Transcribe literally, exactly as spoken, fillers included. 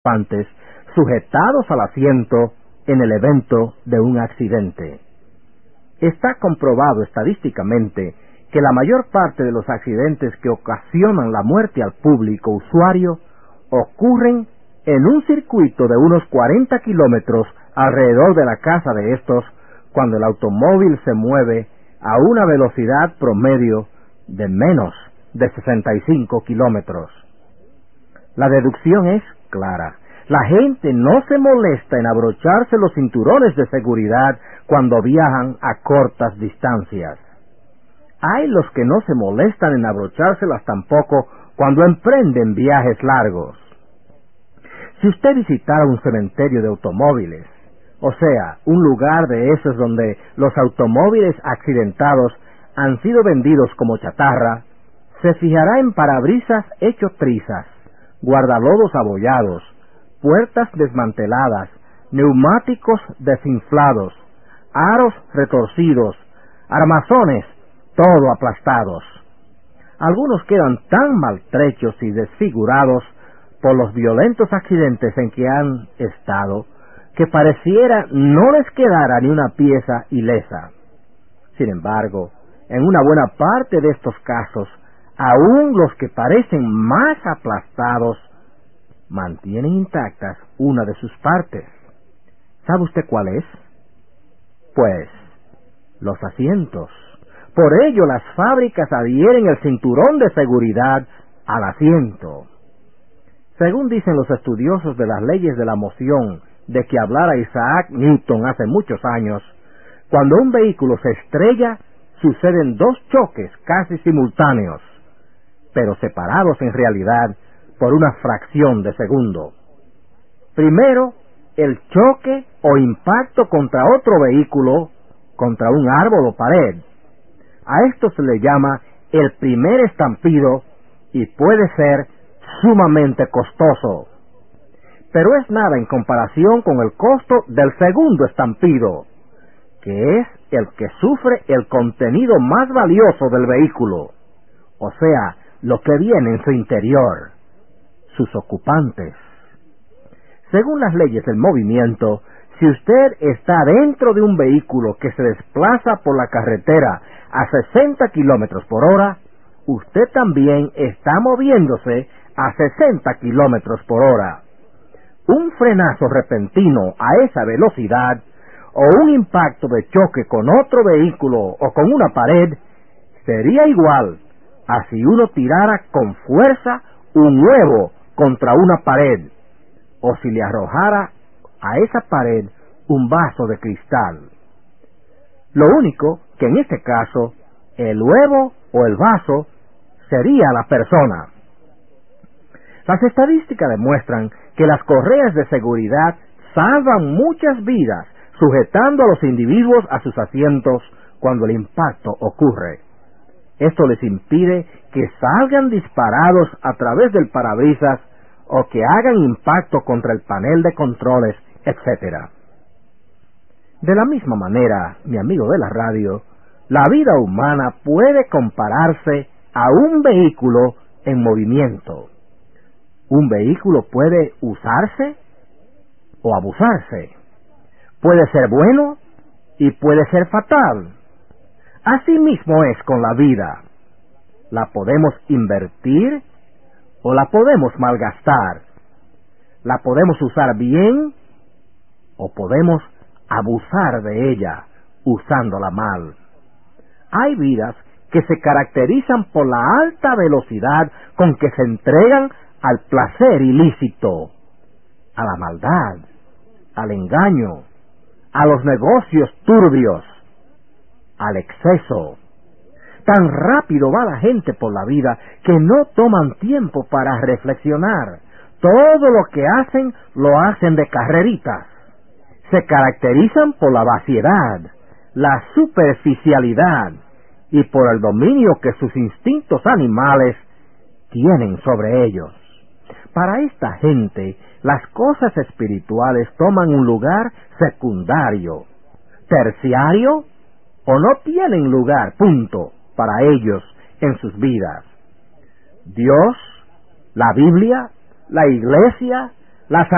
ocupantes sujetados al asiento en el evento de un accidente. Está comprobado estadísticamente que la mayor parte de los accidentes que ocasionan la muerte al público usuario ocurren en un circuito de unos cuarenta kilómetros alrededor de la casa de estos, cuando el automóvil se mueve a una velocidad promedio de menos de sesenta y cinco kilómetros. La deducción es clara. La gente no se molesta en abrocharse los cinturones de seguridad cuando viajan a cortas distancias. Hay los que no se molestan en abrochárselas tampoco cuando emprenden viajes largos. Si usted visitara un cementerio de automóviles, o sea, un lugar de esos donde los automóviles accidentados han sido vendidos como chatarra, se fijará en parabrisas hechos trizas, guardalodos abollados, puertas desmanteladas, neumáticos desinflados, aros retorcidos, armazones, todo aplastados. Algunos quedan tan maltrechos y desfigurados por los violentos accidentes en que han estado, que pareciera no les quedara ni una pieza ilesa. Sin embargo, en una buena parte de estos casos, aún los que parecen más aplastados mantienen intactas una de sus partes. ¿Sabe usted cuál es? Pues, los asientos. Por ello las fábricas adhieren el cinturón de seguridad al asiento. Según dicen los estudiosos de las leyes de la moción de que hablara Isaac Newton hace muchos años, cuando un vehículo se estrella, suceden dos choques casi simultáneos, pero separados en realidad por una fracción de segundo. Primero, el choque o impacto contra otro vehículo, contra un árbol o pared. A esto se le llama el primer estampido y puede ser sumamente costoso. Pero es nada en comparación con el costo del segundo estampido, que es el que sufre el contenido más valioso del vehículo, o sea, lo que viene en su interior, sus ocupantes. Según las leyes del movimiento, si usted está dentro de un vehículo que se desplaza por la carretera a sesenta kilómetros por hora, usted también está moviéndose a sesenta kilómetros por hora. Un frenazo repentino a esa velocidad o un impacto de choque con otro vehículo o con una pared sería igual a si uno tirara con fuerza un huevo contra una pared, o si le arrojara a esa pared un vaso de cristal. Lo único que en este caso, el huevo o el vaso sería la persona. Las estadísticas demuestran que las correas de seguridad salvan muchas vidas, sujetando a los individuos a sus asientos cuando el impacto ocurre. Esto les impide que salgan disparados a través del parabrisas o que hagan impacto contra el panel de controles, etcétera. De la misma manera, mi amigo de la radio, la vida humana puede compararse a un vehículo en movimiento. Un vehículo puede usarse o abusarse. Puede ser bueno y puede ser fatal. Así mismo es con la vida. La podemos invertir o la podemos malgastar. La podemos usar bien o podemos abusar de ella usándola mal. Hay vidas que se caracterizan por la alta velocidad con que se entregan al placer ilícito, a la maldad, al engaño, a los negocios turbios, al exceso. Tan rápido va la gente por la vida que no toman tiempo para reflexionar. Todo lo que hacen lo hacen de carreritas. Se caracterizan por la vaciedad, la superficialidad y por el dominio que sus instintos animales tienen sobre ellos. Para esta gente, las cosas espirituales toman un lugar secundario, terciario, o no tienen lugar, punto, para ellos en sus vidas. Dios, la Biblia, la Iglesia, las